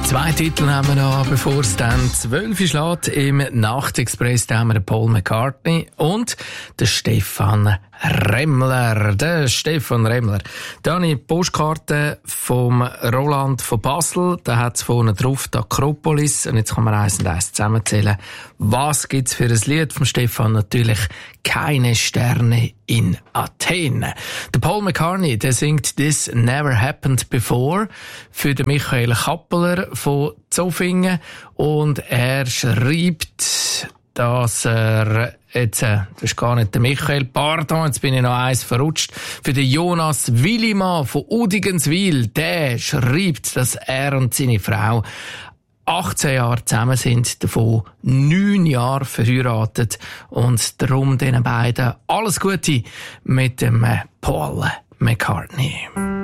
Zwei Titel haben wir noch, bevor es dann 12 Uhr schlägt. Im Nachtexpress haben wir den Paul McCartney und den Stefan Remmler. Der Stefan Remmler. Da habe ich die Postkarte vom Roland von Basel. Da hat es vorne drauf die Akropolis. Und jetzt kann man eins und eins zusammenzählen. Was gibt's für ein Lied vom Stefan? Natürlich keine Sterne in Athen. Der Paul McCartney, der singt This Never Happened Before für den Michael Kappeler von Zofingen. Und er schreibt, dass er jetzt, das ist gar nicht der Michael, pardon, jetzt bin ich noch eins verrutscht, für den Jonas Willimann von Udigenswil, der schreibt, dass er und seine Frau 18 Jahre zusammen sind, davon 9 Jahre verheiratet und darum diesen beiden alles Gute mit dem Paul McCartney.